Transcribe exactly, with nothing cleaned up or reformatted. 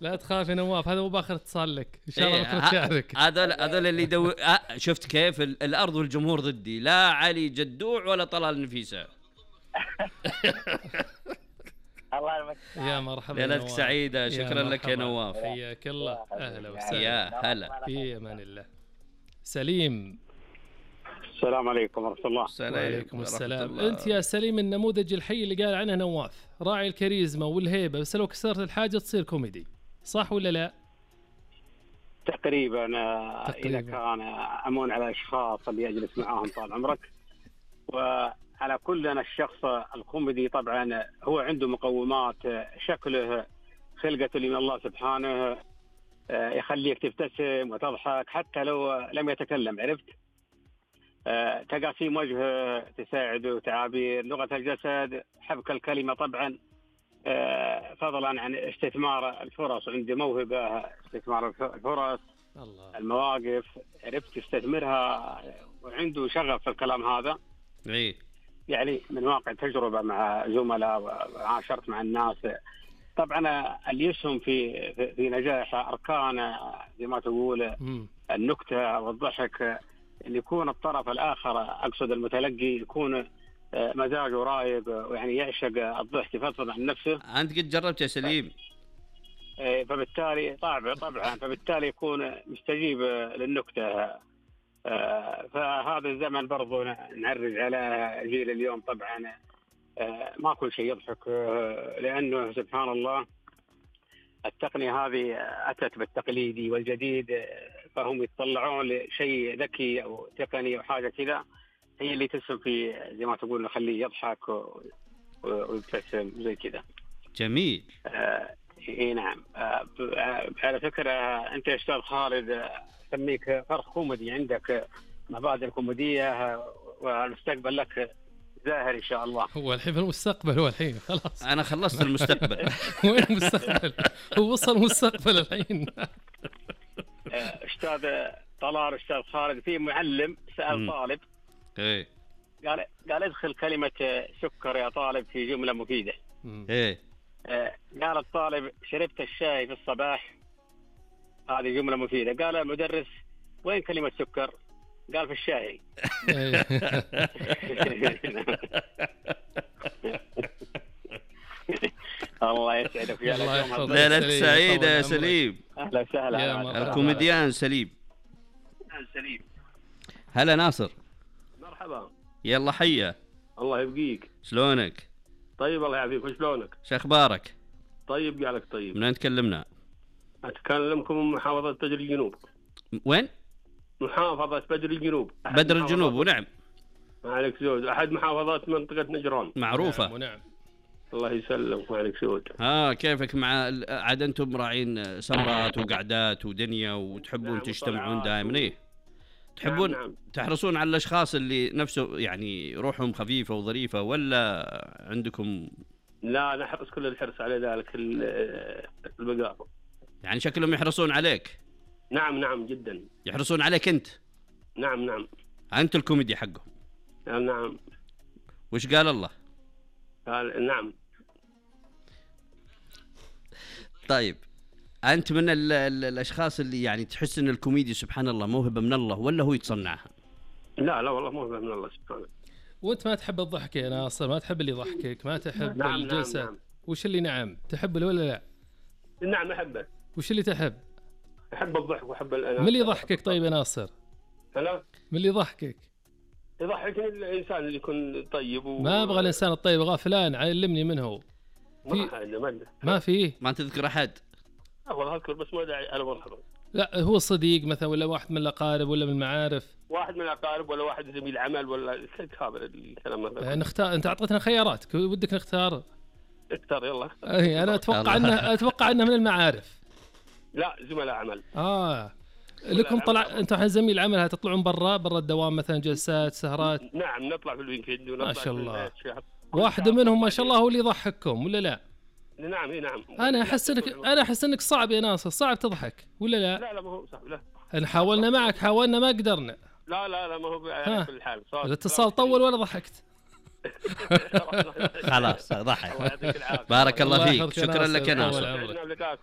لا تخاف يا نواف، هذا مو باخر اتصال لك ان شاء الله إيه بكره تشارك. هذول هذول اللي دو... آه شفت كيف الارض والجمهور ضدي، لا علي جدوع ولا طلال نفيسة. الله يرحمك. يا مرحبا ليلتك سعيدة، شكرا لك يا نواف. حياك الله، اهلا وسهلا. يا هلا، في امان الله. سليم، السلام عليكم ورحمة الله. وعليكم السلام. أنت يا سليم النموذج الحي اللي قال عنه نواف، راعي الكاريزما والهيبة، بس لو كسرت الحاجة تصير كوميدي، صح ولا لا؟ تقريبا, تقريبا. إذا كان أمون على أشخاص اللي أجلس معاهم طال عمرك، وعلى كلنا الشخص الكوميدي طبعا هو عنده مقومات، شكله خلقته من الله سبحانه يخليك تبتسم وتضحك حتى لو لم يتكلم، عرفت؟ تقاسيم وجهه تساعده، تعابير، لغة الجسد، حبك الكلمة طبعا، فضلا عن استثمار الفرص، عنده موهبة استثمار الفرص، الله. المواقف عرفت يستثمرها، وعنده شغف في الكلام هذا. إيه يعني من واقع تجربة مع زملاء وعاشرت مع الناس، طبعا اللي يسهم في في نجاح أركان زي ما تقول النكتة والضحك، اللي يكون الطرف الآخر أقصد المتلقي يكون مزاجه رايق ويعني يعشق الضحك يفضفض عن نفسه. أنت قد جربت يا سليم؟ فبالتالي طبعا طبعا فبالتالي يكون مستجيب للنكتة. فهذا الزمن برضو نعرج على جيل اليوم، طبعا ما كل شيء يضحك، لأنه سبحان الله التقنية هذه أتت بالتقليدي والجديد، فهم يتطلعون لشيء ذكي أو تقني أو حاجة كذا هي اللي تسهم في زي ما تقول نخليه يضحك ويبتسم زي كذا. جميل. آه إيه نعم. آه على فكرة أنت يا أستاذ خالد سميك فرق كوميدي، عندك مبادئ كوميدية والمستقبل لك زاهر إن شاء الله. هو الحين في المستقبل، هو الحين خلاص أنا خلصت المستقبل. وين المستقبل؟ هو وصل المستقبل الحين. أستاذ طلال، أستاذ خالد، في معلم سأل م. طالب إيه قال قال ادخل كلمة سكر يا طالب في جملة مفيدة. إيه قال الطالب شربت الشاي في الصباح، هذه جملة مفيدة. قال المدرس وين كلمة سكر؟ قال في الشاي. الله يسعدك يا لك، ليلة سعيدة يا سليم. أهلا وسهلا. الكوميديان سليم. سليم. هلا ناصر. مرحبا. يلا حيا. الله يبقيك. شلونك؟ طيب الله يعافيك، وشلونك؟ شو أخبارك؟ طيب قالك طيب. من أين تكلمنا؟ أتكلمكم من محافظة بدر الجنوب. وين؟ محافظة بدر الجنوب. بدر الجنوب، ونعم. عليك زود، أحد محافظات منطقة نجران. معروفة. نعم ونعم. الله يسلمك وعليك زود. ها كيفك مع عاد أنتم راعين سمرات وقعدات ودنيا وتحبون نعم تجتمعون دائما؟ إيه تحبون نعم نعم. تحرصون على الأشخاص اللي نفسه يعني روحهم خفيفة وظريفة، ولا عندكم؟ لا نحرص كل الحرص على ذلك البقاء. يعني شكلهم يحرصون عليك. نعم نعم جدا. يحرصون عليك أنت؟ نعم نعم. أنت الكوميدي حقهم؟ نعم. وش قال الله؟ قال نعم. طيب أنت من ال ال الأشخاص اللي يعني تحس أن الكوميدي سبحان الله موهبة من الله، ولا هو يتصنعها؟ لا لا والله موهبة من الله سبحانه. وأنت ما تحب الضحك يا ناصر؟ ما تحب اللي يضحكك؟ ما تحب نعم الجلسة؟ نعم نعم. وش اللي نعم تحب ولا لا؟ نعم أحبه. وش اللي تحب؟ أحب الضحك وأحب الأناس. من اللي يضحكك طيب يا ناصر؟ هلا؟ من اللي يضحكك؟ يضحكني الإنسان اللي يكون طيب و... ما أبغى الإنسان الطيب، أبغى فلان علمني منه. في... ما, ما فيه؟ ما تذكر أحد؟ والله أذكر بس ما داعي على مرحبا. لا هو صديق مثلا، ولا واحد من الأقارب، ولا من المعارف؟ واحد من الأقارب، ولا واحد زميل عمل، ولا هذا الكلام هذا. نختار. أنت أعطيتنا خيارات، ودك نختار؟ اختار يلا. أي أنا أتوقع أنه أتوقع أنه من المعارف. لا زملاء عمل. آه لكم طلع أنتوا الحين زميل عمل هتطلعون برا برا الدوام مثلا، جلسات سهرات؟ نعم نطلع في الويكند ونطلع. ما شاء الله. في واحد منهم ما شاء الله هو اللي يضحككم ولا لا؟ نعم اي نعم. انا احس انك انا احس انك صعب يا ناصر، صعب تضحك ولا لا؟ لا لا ما هو صعب. لا ان حاولنا معك حاولنا ما قدرنا. لا لا لا ما هو على كل حال. الاتصال طول ولا ضحكت؟ خلاص ضحك. بارك الله فيك، شكرا لك يا ناصر.